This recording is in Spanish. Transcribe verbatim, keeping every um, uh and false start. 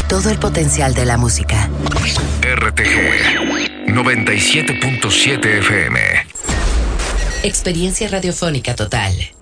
todo el potencial de la música. R T G noventa y siete punto siete F M. Experiencia radiofónica total.